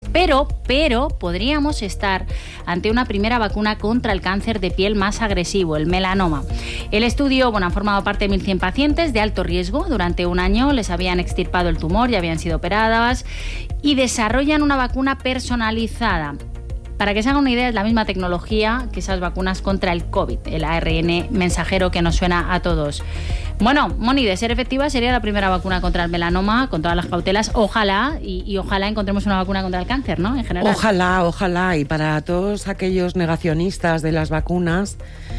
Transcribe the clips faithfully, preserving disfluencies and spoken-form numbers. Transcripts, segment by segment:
Pero, pero podríamos estar ante una primera vacuna contra el cáncer de piel más agresivo, el melanoma. El estudio, bueno, ha formado parte de mil cien pacientes de alto riesgo. Durante un año les habían extirpado el tumor, ya habían sido operadas y desarrollan una vacuna personalizada. Para que se hagan una idea, es la misma tecnología que esas vacunas contra el COVID, el A R N mensajero que nos suena a todos. Bueno, Moni, de ser efectiva sería la primera vacuna contra el melanoma, con todas las cautelas. Ojalá, y, y ojalá encontremos una vacuna contra el cáncer, ¿no? En general. Ojalá, ojalá. Y para todos aquellos negacionistas de las vacunas,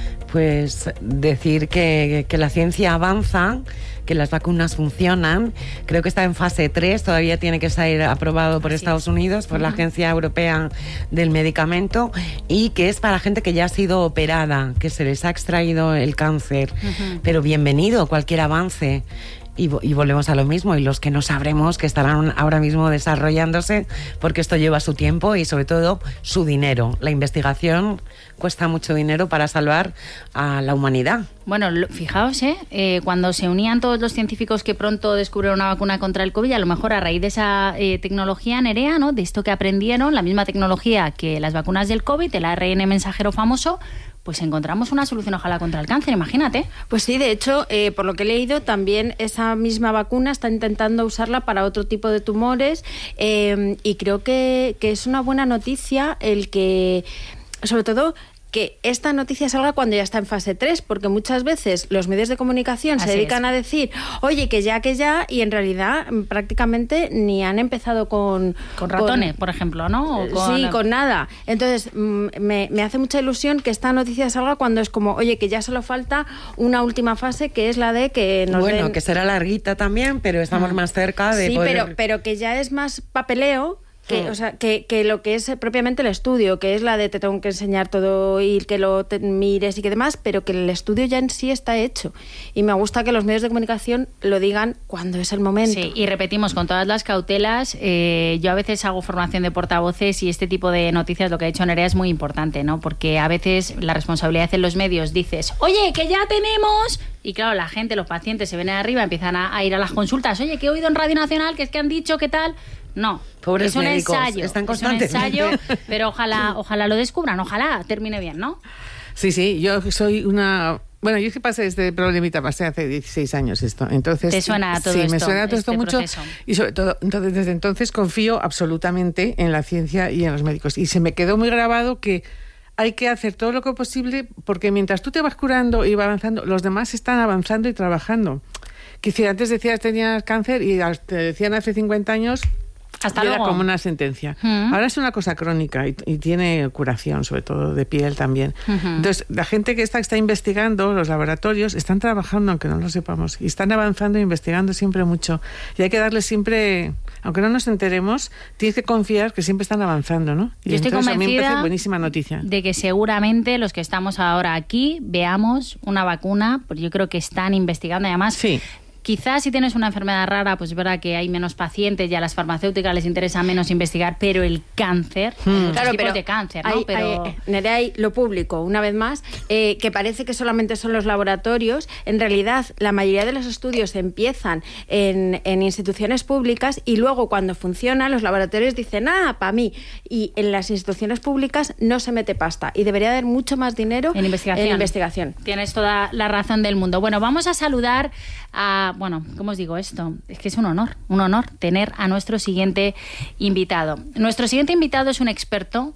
pues decir que, que la ciencia avanza, que las vacunas funcionan. Creo que está en fase tres, todavía tiene que ser aprobado por Así Estados es. Unidos, por uh-huh. la Agencia Europea del Medicamento, y que es para gente que ya ha sido operada, que se les ha extraído el cáncer. Uh-huh. Pero bienvenido cualquier avance. Y, y volvemos a lo mismo, y los que no sabremos que estarán ahora mismo desarrollándose, porque esto lleva su tiempo y sobre todo su dinero. La investigación cuesta mucho dinero para salvar a la humanidad. Bueno, fijaos, ¿eh? Eh, cuando se unían todos los científicos que pronto descubrieron una vacuna contra el COVID, a lo mejor a raíz de esa eh, tecnología, Nerea, ¿no? De esto que aprendieron, la misma tecnología que las vacunas del COVID, el A R N mensajero famoso, pues encontramos una solución ojalá contra el cáncer, imagínate. Pues sí, de hecho, eh, por lo que he leído, también esa misma vacuna está intentando usarla para otro tipo de tumores, eh, y creo que, que es una buena noticia el que, sobre todo, que esta noticia salga cuando ya está en fase tres, porque muchas veces los medios de comunicación Así se dedican es. a decir, oye, que ya, que ya, y en realidad prácticamente ni han empezado con... Con ratones, con, por ejemplo, ¿no? O con, sí, con nada. Entonces, me, me hace mucha ilusión que esta noticia salga cuando es como, oye, que ya solo falta una última fase, que es la de que nos Bueno, den... que será larguita también, pero estamos ah. más cerca de sí, poder... pero, pero que ya es más papeleo. Que, o sea, que, que lo que es propiamente el estudio, que es la de te tengo que enseñar todo y que lo te mires y que demás, pero que el estudio ya en sí está hecho. Y me gusta que los medios de comunicación lo digan cuando es el momento. Sí, y repetimos, con todas las cautelas, eh, yo a veces hago formación de portavoces y este tipo de noticias, lo que ha dicho Nerea, es muy importante, ¿no? Porque a veces la responsabilidad en los medios dices, oye, que ya tenemos... Y claro, la gente, los pacientes se vienen arriba, empiezan a, a ir a las consultas. Oye, que he oído en Radio Nacional que es que han dicho qué tal... No, Pobres es un médicos, ensayo, están es un ensayo, pero ojalá, ojalá lo descubran, ojalá termine bien, ¿no? Sí, sí, yo soy una... Bueno, yo es que pasé este problemita, pasé hace dieciséis años esto, entonces... ¿Te suena todo sí, esto? Sí, me suena todo este esto mucho, proceso. Y sobre todo, entonces, desde entonces confío absolutamente en la ciencia y en los médicos, y se me quedó muy grabado que hay que hacer todo lo que posible, porque mientras tú te vas curando y vas avanzando, los demás están avanzando y trabajando. Que si antes decías tenías cáncer y te decían hace cincuenta años... Hasta era luego. como una sentencia. Uh-huh. Ahora es una cosa crónica y, y tiene curación, sobre todo de piel también. Uh-huh. Entonces, la gente que está, está investigando, los laboratorios, están trabajando, aunque no lo sepamos, y están avanzando e investigando siempre mucho. Y hay que darles siempre, aunque no nos enteremos, tienes que confiar que siempre están avanzando, ¿no? Y Yo estoy entonces, convencida a mí me parece buenísima noticia. De que seguramente los que estamos ahora aquí veamos una vacuna, porque yo creo que están investigando, y además... Sí. Quizás si tienes una enfermedad rara, pues es verdad que hay menos pacientes y a las farmacéuticas les interesa menos investigar, pero el cáncer, hmm. hay muchos claro, tipos pero de cáncer, ¿no? Hay, pero... hay, Nerea, hay lo público, una vez más, eh, que parece que solamente son los laboratorios. En realidad, la mayoría de los estudios empiezan en, en instituciones públicas y luego cuando funciona, los laboratorios dicen, ah, para mí. Y en las instituciones públicas no se mete pasta y debería haber mucho más dinero en investigación. En investigación. Tienes toda la razón del mundo. Bueno, vamos a saludar a... Bueno, ¿cómo os digo esto? Es que es un honor, un honor tener a nuestro siguiente invitado. Nuestro siguiente invitado es un experto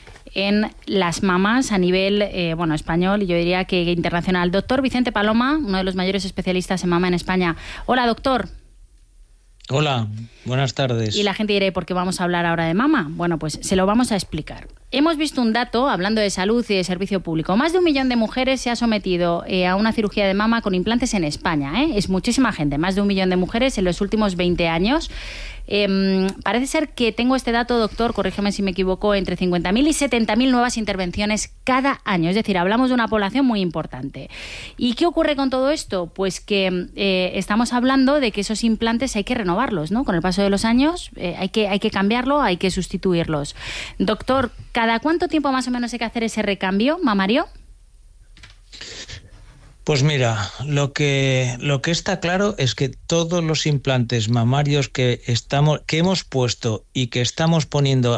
en las mamás a nivel eh, bueno, español y yo diría que internacional. Doctor Vicente Paloma, uno de los mayores especialistas en mama en España. Hola, doctor. Hola, buenas tardes. Y la gente dirá, ¿por qué vamos a hablar ahora de mama? Bueno, pues se lo vamos a explicar. Hemos visto un dato, hablando de salud y de servicio público. Más de un millón de mujeres se ha sometido eh, a una cirugía de mama con implantes en España. ¿eh? Es muchísima gente, más de un millón de mujeres en los últimos veinte años. Eh, parece ser que tengo este dato, doctor, corrígeme si me equivoco, entre cincuenta mil y setenta mil nuevas intervenciones cada año. Es decir, hablamos de una población muy importante. ¿Y qué ocurre con todo esto? Pues que eh, estamos hablando de que esos implantes hay que renovarlos, ¿no? Con el paso de los años eh, hay que, hay que cambiarlo, hay que sustituirlos. Doctor, ¿cada cuánto tiempo más o menos hay que hacer ese recambio mamario? Pues mira, lo que lo que está claro es que todos los implantes mamarios que estamos que hemos puesto y que estamos poniendo